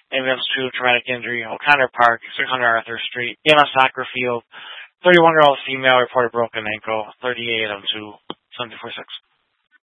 ambulance to traumatic injury, O'Connor Park, 600 Arthur Street, EMS soccer field. 31-year-old female reported broken ankle, 38 of 2, 746.